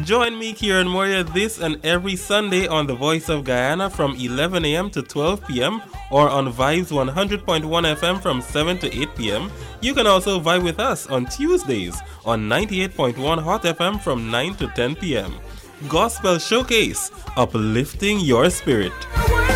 Join me, Kieran Moria, this and every Sunday on The Voice of Guyana from 11 a.m. to 12 p.m. or on Vibes 100.1 FM from 7 to 8 p.m. You can also vibe with us on Tuesdays on 98.1 Hot FM from 9 to 10 p.m. Gospel Showcase, uplifting your spirit.